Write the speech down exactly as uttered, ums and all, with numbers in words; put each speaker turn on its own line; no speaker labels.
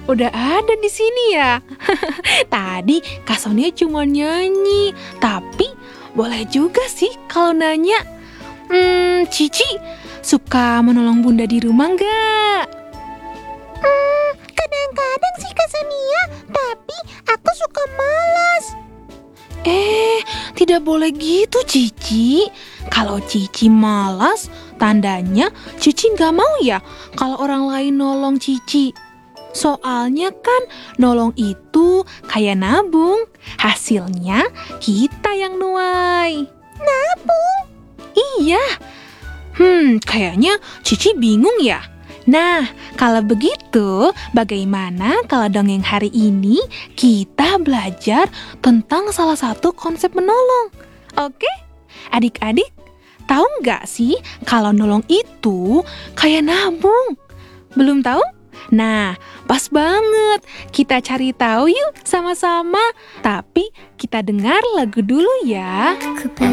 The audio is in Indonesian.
udah ada di sini ya. Tadi Kak Sonia cuma nyanyi, tapi boleh juga sih kalau nanya. Hmm, Cici suka menolong Bunda di rumah nggak?
Hmm, kadang-kadang sih Kak Sonia, tapi aku suka malas.
Eh, tidak boleh gitu Cici. Kalau Cici malas, tandanya Cici nggak mau ya kalau orang lain nolong Cici. Soalnya kan nolong itu kayak nabung. Hasilnya kita yang nuai.
Nabung?
Iya. Hmm, kayaknya Cici bingung ya. Nah, kalau begitu, bagaimana kalau dongeng hari ini kita belajar tentang salah satu konsep menolong? Oke? Adik-adik, tahu nggak sih kalau nolong itu kayak nabung? Belum tahu? Nah, pas banget. Kita cari tahu yuk sama-sama. Tapi kita dengar lagu dulu ya.
Ku